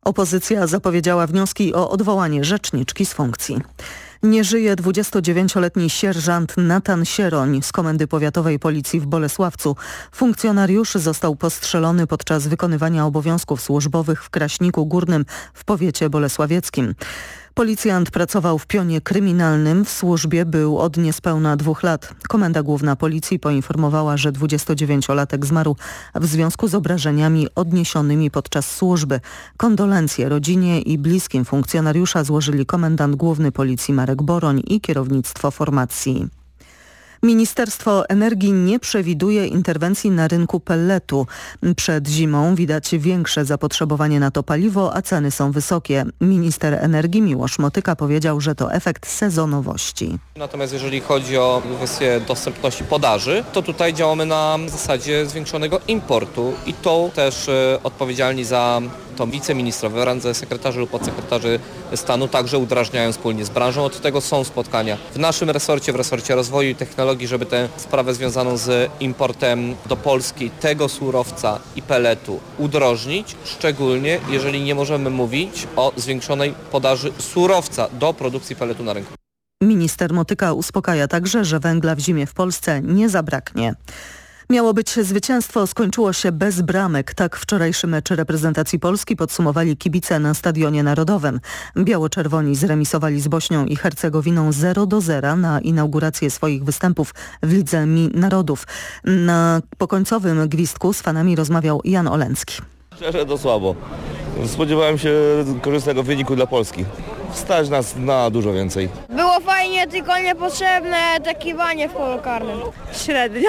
Opozycja zapowiedziała wnioski o odwołanie rzeczniczki z funkcji. Nie żyje 29-letni sierżant Natan Sieroń z Komendy Powiatowej Policji w Bolesławcu. Funkcjonariusz został postrzelony podczas wykonywania obowiązków służbowych w Kraśniku Górnym w powiecie bolesławieckim. Policjant pracował w pionie kryminalnym, w służbie był od niespełna 2 lat. Komenda Główna Policji poinformowała, że 29-latek zmarł w związku z obrażeniami odniesionymi podczas służby. Kondolencje rodzinie i bliskim funkcjonariusza złożyli komendant Główny Policji Marek Boroń i kierownictwo formacji. Ministerstwo Energii nie przewiduje interwencji na rynku pelletu. Przed zimą widać większe zapotrzebowanie na to paliwo, a ceny są wysokie. Minister energii Miłosz Motyka powiedział, że to efekt sezonowości. Natomiast jeżeli chodzi o kwestię dostępności podaży, to tutaj działamy na zasadzie zwiększonego importu i to też odpowiedzialni za to wiceministrowie w randze sekretarzy lub podsekretarzy stanu także udrażniają wspólnie z branżą. Od tego są spotkania w naszym resorcie, w resorcie rozwoju i technologii, żeby tę sprawę związaną z importem do Polski tego surowca i pelletu udrożnić, szczególnie jeżeli nie możemy mówić o zwiększonej podaży surowca do produkcji pelletu na rynku. Minister Motyka uspokaja także, że węgla w zimie w Polsce nie zabraknie. Miało być zwycięstwo, skończyło się bez bramek. Tak wczorajszy mecz reprezentacji Polski podsumowali kibice na Stadionie Narodowym. Biało-czerwoni zremisowali z Bośnią i Hercegowiną 0-0 na inaugurację swoich występów w Lidze Narodów. Na pokońcowym gwizdku z fanami rozmawiał Jan Oleński. Szczerze to słabo. Spodziewałem się korzystnego wyniku dla Polski. Stać nas na dużo więcej. Było fajnie, tylko niepotrzebne takiwanie w polu karnym. Średnio,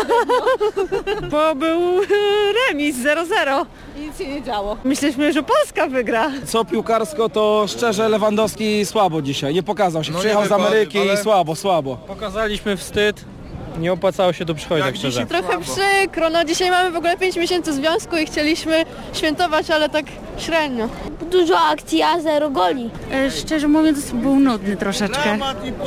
bo był remis 0-0. Nic się nie działo. Myśleliśmy, że Polska wygra. Co piłkarsko, to szczerze Lewandowski słabo dzisiaj. Nie pokazał się. Przyjechał z Ameryki i słabo. Pokazaliśmy wstyd. Nie opłacało się tu przychodzić, tak szczerze. Trochę przykro, dzisiaj mamy w ogóle 5 miesięcy związku i chcieliśmy świętować, ale tak średnio. Dużo akcji, a 0 goli. Szczerze mówiąc, był nudny troszeczkę.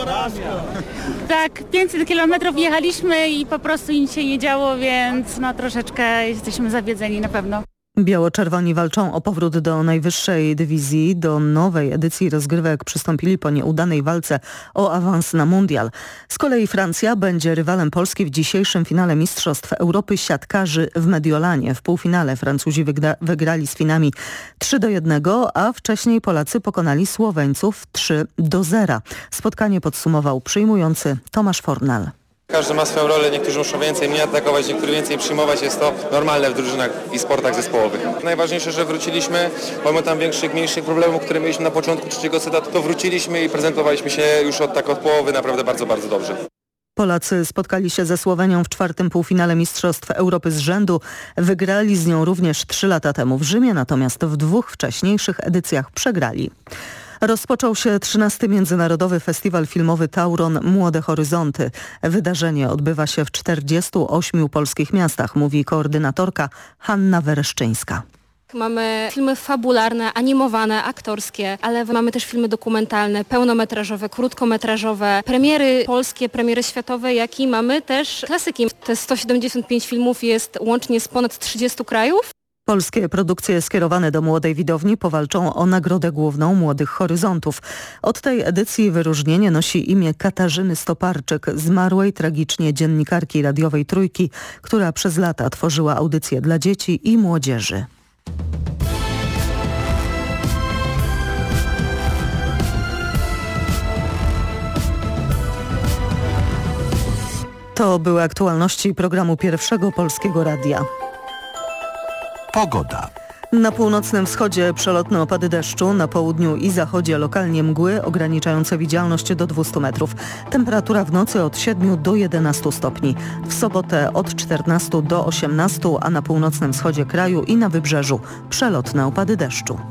Tak, 500 kilometrów jechaliśmy i po prostu nic się nie działo, więc troszeczkę jesteśmy zawiedzeni na pewno. Biało-czerwoni walczą o powrót do najwyższej dywizji. Do nowej edycji rozgrywek przystąpili po nieudanej walce o awans na mundial. Z kolei Francja będzie rywalem Polski w dzisiejszym finale Mistrzostw Europy siatkarzy w Mediolanie. W półfinale Francuzi wygrali z Finami 3-1, a wcześniej Polacy pokonali Słoweńców 3-0. Spotkanie podsumował przyjmujący Tomaż Fornal. Każdy ma swoją rolę, niektórzy muszą więcej mniej atakować, niektórzy więcej przyjmować. Jest to normalne w drużynach i sportach zespołowych. Najważniejsze, że wróciliśmy, pomimo tam większych, mniejszych problemów, które mieliśmy na początku trzeciego seta, to wróciliśmy i prezentowaliśmy się już od połowy naprawdę bardzo, bardzo dobrze. Polacy spotkali się ze Słowenią w 4. półfinale Mistrzostw Europy z rzędu. Wygrali z nią również 3 lata temu w Rzymie, natomiast w 2 wcześniejszych edycjach przegrali. Rozpoczął się 13. Międzynarodowy Festiwal Filmowy Tauron Młode Horyzonty. Wydarzenie odbywa się w 48 polskich miastach, mówi koordynatorka Hanna Wereszczyńska. Mamy filmy fabularne, animowane, aktorskie, ale mamy też filmy dokumentalne, pełnometrażowe, krótkometrażowe, premiery polskie, premiery światowe, jak i mamy też klasyki. Te 175 filmów jest łącznie z ponad 30 krajów. Polskie produkcje skierowane do młodej widowni powalczą o Nagrodę Główną Młodych Horyzontów. Od tej edycji wyróżnienie nosi imię Katarzyny Stoparczyk, zmarłej tragicznie dziennikarki radiowej Trójki, która przez lata tworzyła audycje dla dzieci i młodzieży. To były aktualności programu Pierwszego Polskiego Radia. Pogoda. Na północnym wschodzie przelotne opady deszczu, na południu i zachodzie lokalnie mgły ograniczające widzialność do 200 metrów. Temperatura w nocy od 7 do 11 stopni. W sobotę od 14 do 18, a na północnym wschodzie kraju i na wybrzeżu przelotne opady deszczu.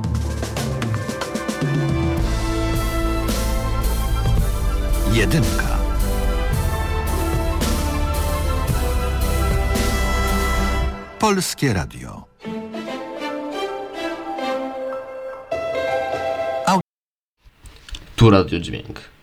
Jedynka. Polskie Radio. Tu Radio Dźwięk.